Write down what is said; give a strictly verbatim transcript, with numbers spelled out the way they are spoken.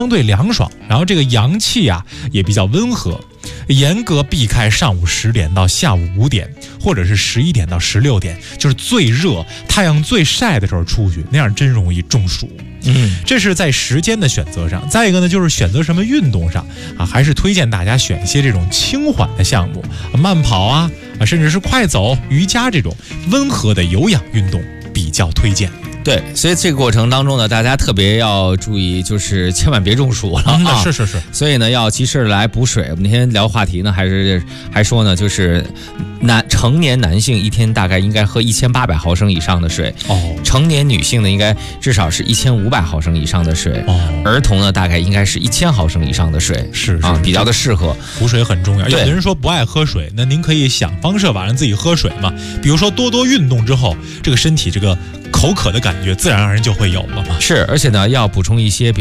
相对凉爽，然后这个阳气啊也比较温和，严格避开上午十点到下午五点，或者是十一点到十六点，就是最热、太阳最晒的时候出去，那样真容易中暑。 嗯， 这是在时间的选择上。再一个呢，就是选择什么运动上啊，还是推荐大家选一些这种轻缓的项目，慢跑啊，啊甚至是快走、瑜伽这种温和的有氧运动比较推荐。 对，所以这个过程当中呢，大家特别要注意，就是千万别中暑了啊！ 嗯、是是是， 所以呢，要及时来补水。我们那天聊话题呢，还是还说呢，就是男成年男性一天大概应该喝一千八百毫升以上的水， 哦， 成年女性呢应该至少是一千五百毫升以上的水，哦，儿童呢大概应该是一千毫升以上的水， 是是啊，比较的适合。 补水很重要。有的人说不爱喝水，那您可以想方设法让自己喝水嘛，比如说多多运动之后，这个身体这个口渴的感觉自然而然就会有了嘛。 是，而且呢要补充一些。